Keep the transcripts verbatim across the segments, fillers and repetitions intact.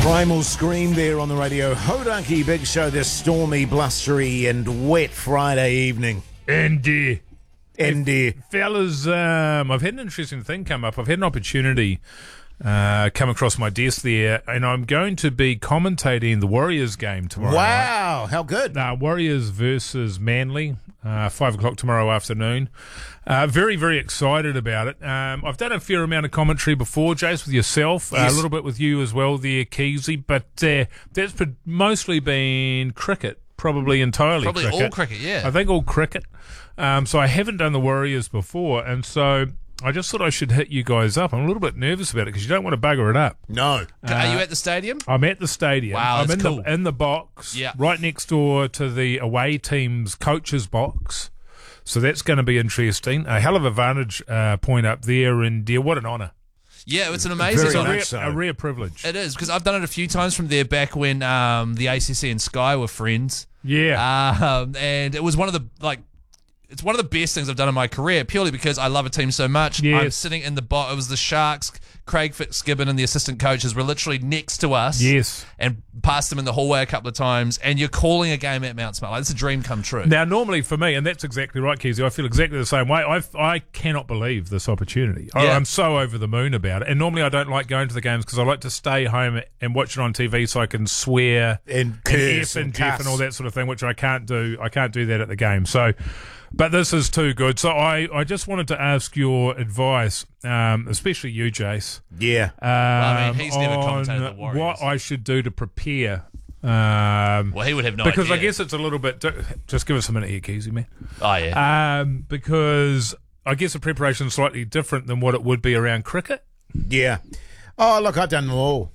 Primal Scream there on the radio. Hodaki Big Show this stormy, blustery and wet Friday evening. Andy. Andy. Hey, fellas, um, I've had an interesting thing come up. I've had an opportunity uh, come across my desk there, and I'm going to be commentating the Warriors game tomorrow Wow, night. how good. Uh, Warriors versus Manly, uh, five o'clock tomorrow afternoon. Uh, very, very excited about it. Um, I've done a fair amount of commentary before, Jace, with yourself, Yes. uh, a little bit with you as well there, Keezy, but uh, that's pre- mostly been cricket, probably entirely Probably cricket. all cricket, yeah. I think all cricket. Um, so I haven't done the Warriors before, and so I just thought I should hit you guys up. I'm a little bit nervous about it because you don't want to bugger it up. No. Are you at the stadium? I'm at the stadium. Wow, I'm that's in cool. the in the box, Yeah. right next door to the away team's coach's box. So that's going to be interesting. A hell of a vantage uh, point up there, and dear, what an honour! Yeah, it's an Very amazing It's a much honor. rare, so. a rare privilege. It is, because I've done it a few times from there back when um, the A C C and Sky were friends. Yeah, Um, and it was one of the, like, it's one of the best things I've done in my career, purely because I love a team so much. Yes. I'm sitting in the box. It was the Sharks. Craig Fitzgibbon and the assistant coaches were literally next to us. yes. And passed them in the hallway a couple of times. And you're calling a game at Mount Smart. Like, it's a dream come true. Now, normally for me, and that's exactly right, Keezy, I feel exactly the same way. I I cannot believe this opportunity. I, Yeah. I'm so over the moon about it. And normally I don't like going to the games because I like to stay home and watch it on T V so I can swear And curse F and and Jeff cuss. and all that sort of thing, which I can't do. I can't do that at the game. So, but this is too good. So I, I just wanted to ask your advice, um, especially you, Jace. Yeah. Um, I mean, he's never on commentated the Warriors. what I should do to prepare. Um, Well, he would have no because idea. I guess it's a little bit. Just give us a minute here, Keezy, man. Oh, yeah. Um, because I guess the preparation is slightly different than what it would be around cricket. Yeah. Oh, look, I've done them all.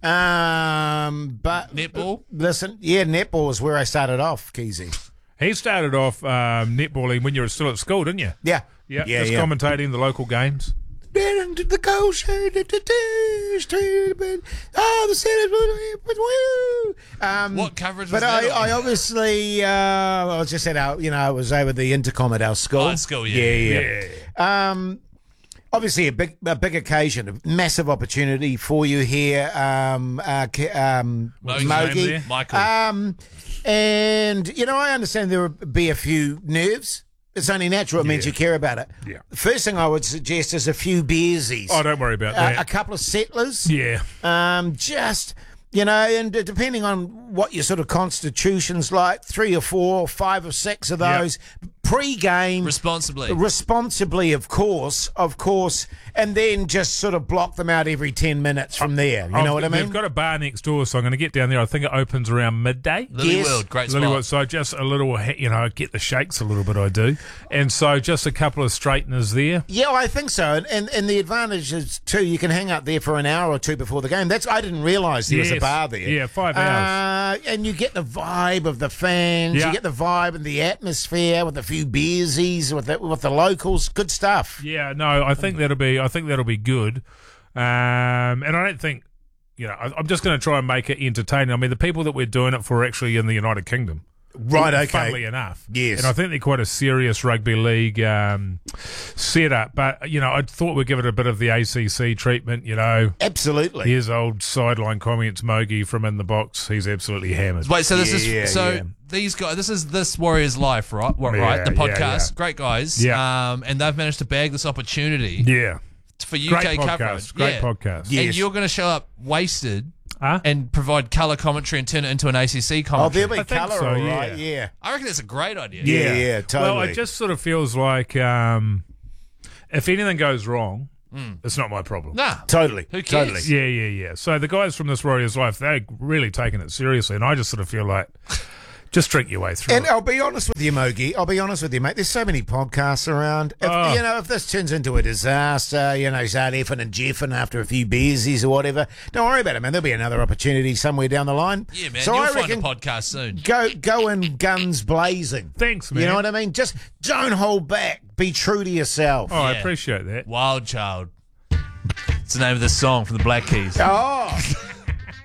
Um, but Netball? Listen, yeah, netball is where I started off, Keezy. He started off um, netballing when you were still at school, didn't you? Yeah. Yeah, yeah, just yeah. commentating the local games. Down to the coast, oh, the city, um, What coverage But was that I, on? I obviously, uh, I was just at our, you know, I was over the intercom at our school. Oh, at school, yeah. yeah, yeah. Um, obviously a big, a big occasion, a massive opportunity for you here, um, uh, K- um, What's his name Mogi. there? Michael. Um, and you know, I understand there will be a few nerves. It's only natural. It means Yeah. you care about it. Yeah. The first thing I would suggest is a few beersies. Oh, don't worry about Uh, a that. couple of settlers. Yeah. Um, just, you know, and uh, depending on what your sort of constitution's like, three or four, or five or six of Yep. those pre-game. Responsibly. Responsibly, of course, of course, and then just sort of block them out every ten minutes from there. You know I've- what I mean? They've got a bar next door, so I'm going to get down there. I think it opens around midday. Lily Yes. World, great spot. Lilywood, so just a little, you know, get the shakes a little bit, I do. And so just a couple of straighteners there. Yeah, I think so. And, and and the advantage is too, you can hang out there for an hour or two before the game. That's I didn't realise there was a Yes. bar there. Yeah, five hours. Uh, and you get the vibe of the fans. Yeah. You get the vibe and the atmosphere with a few beersies with the, with the locals. Good stuff. Yeah, no, I think that'll be, I think that'll be good. Um, and I don't think, you know, I, I'm just going to try and make it entertaining. I mean, the people that we're doing it for are actually in the United Kingdom. Right. Okay. Funnily enough. Yes. And I think they're quite a serious rugby league um, setup. But, you know, I thought we'd give it a bit of the A C C treatment, you know. Absolutely. Here's old sideline comments, Mogi from In the Box. He's absolutely hammered. Wait, so this Yeah, is yeah, so yeah. these guys. This is this Warriors Life, right? What, Yeah, right? The yeah, podcast. yeah. Great guys. Yeah. Um, and they've managed to bag this opportunity Yeah. for U Great K podcast. coverage. Great yeah. podcast. Yeah. And Yes. you're going to show up wasted Huh? and provide colour commentary and turn it into an A C C Oh, commentary. there'll be I think colour, so, all yeah. right. Yeah. I reckon that's a great idea. Yeah, yeah, totally. Well, it just sort of feels like um, if anything goes wrong, it's not my problem. Nah. Totally. Who cares? Totally. Yeah, yeah, yeah. So the guys from this Warriors Life, they're really taking it seriously, and I just sort of feel like just drink your way through And it. I'll be honest with you, Mogi. I'll be honest with you, mate. There's so many podcasts around. If, Oh. You know, if this turns into a disaster, you know, start effing and jeffing after a few beersies or whatever, don't worry about it, man. There'll be another opportunity somewhere down the line. Yeah, man. So You'll I find reckon a podcast soon. go go in guns blazing. Thanks, man. You know what I mean? Just don't hold back. Be true to yourself. Oh, I Yeah. appreciate that. Wild Child. It's the name of this song from the Black Keys. Oh.